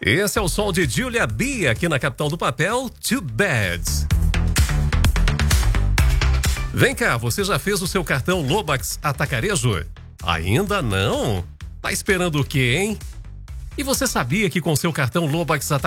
Esse é o som de Julia B aqui na capital do papel, Too Bad. Vem cá, você já fez o seu cartão Lobax Atacarejo? Ainda não? Tá esperando o quê, hein? E você sabia que com seu cartão Lobax